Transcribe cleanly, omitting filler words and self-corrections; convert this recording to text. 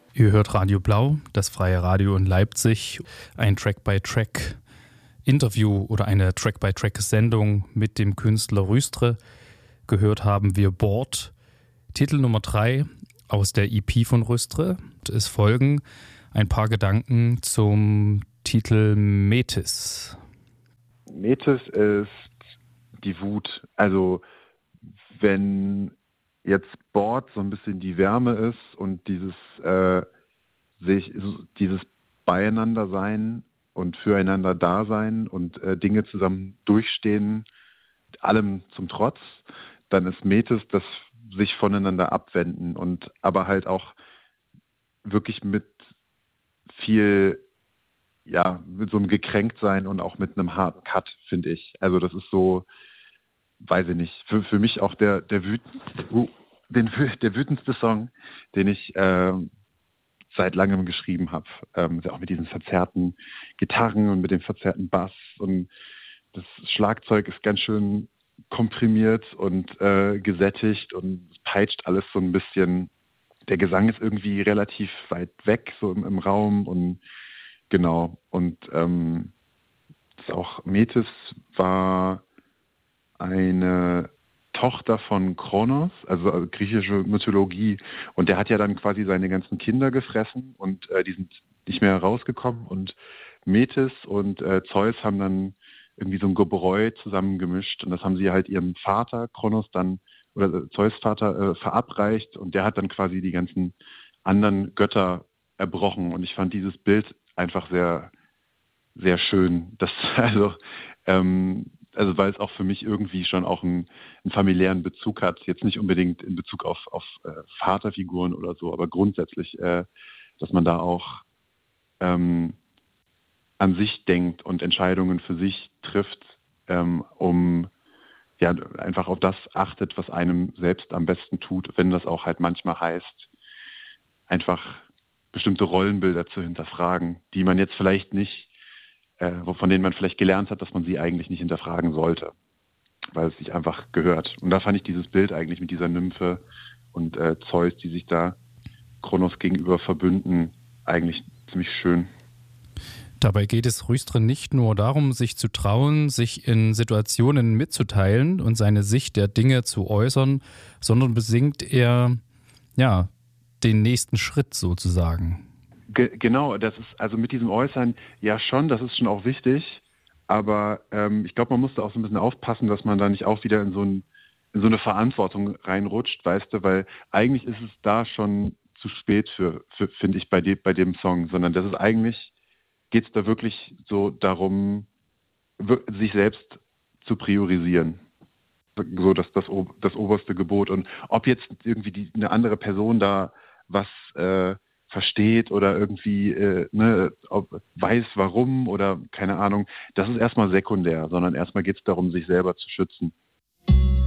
Ihr hört Radio Blau, das freie Radio in Leipzig, ein Track-by-Track-Interview oder eine Track-by-Track-Sendung mit dem Künstler Rüstre. Gehört haben wir Bord, Titel Nummer 3 aus der EP von Rüstre. Es folgen ein paar Gedanken zum Titel Metis. Metis ist die Wut. Also wenn jetzt Bord so ein bisschen die Wärme ist und dieses Beieinander-Sein und füreinander Dasein und Dinge zusammen durchstehen, allem zum Trotz, dann ist Metis das sich voneinander abwenden und aber halt auch wirklich mit viel, ja, mit so einem Gekränktsein und auch mit einem harten Cut, finde ich. Also das ist so, weiß ich nicht, für mich auch der wütendste Song, den ich seit langem geschrieben habe. Auch mit diesen verzerrten Gitarren und mit dem verzerrten Bass. Und das Schlagzeug ist ganz schön komprimiert und gesättigt und peitscht alles so ein bisschen. Der Gesang ist irgendwie relativ weit weg, so im Raum. Und genau. Und auch Metis war eine Tochter von Kronos, also griechische Mythologie, und der hat ja dann quasi seine ganzen Kinder gefressen und die sind nicht mehr rausgekommen und Metis und Zeus haben dann irgendwie so ein Gebräu zusammengemischt und das haben sie halt ihrem Vater Kronos dann, oder Zeus Vater, verabreicht und der hat dann quasi die ganzen anderen Götter erbrochen und ich fand dieses Bild einfach sehr, sehr schön. Also weil es auch für mich irgendwie schon auch einen familiären Bezug hat. Jetzt nicht unbedingt in Bezug auf Vaterfiguren oder so, aber grundsätzlich, dass man da auch an sich denkt und Entscheidungen für sich trifft, um ja einfach auf das achtet, was einem selbst am besten tut, wenn das auch halt manchmal heißt, einfach bestimmte Rollenbilder zu hinterfragen, die man jetzt vielleicht nicht von denen man vielleicht gelernt hat, dass man sie eigentlich nicht hinterfragen sollte, weil es sich einfach gehört. Und da fand ich dieses Bild eigentlich mit dieser Nymphe und Zeus, die sich da Kronos gegenüber verbünden, eigentlich ziemlich schön. Dabei geht es Rüstre nicht nur darum, sich zu trauen, sich in Situationen mitzuteilen und seine Sicht der Dinge zu äußern, sondern besingt er den nächsten Schritt sozusagen. Genau, das ist also mit diesem Äußern ja schon, das ist schon auch wichtig, aber ich glaube, man muss da auch so ein bisschen aufpassen, dass man da nicht auch wieder in so eine Verantwortung reinrutscht, weißt du, weil eigentlich ist es da schon zu spät für finde ich, bei dem Song, sondern das ist eigentlich, geht es da wirklich so darum, sich selbst zu priorisieren. So das oberste Gebot. Und ob jetzt irgendwie eine andere Person da was versteht oder irgendwie weiß warum oder keine Ahnung, das ist erstmal sekundär, sondern erstmal geht es darum, sich selber zu schützen.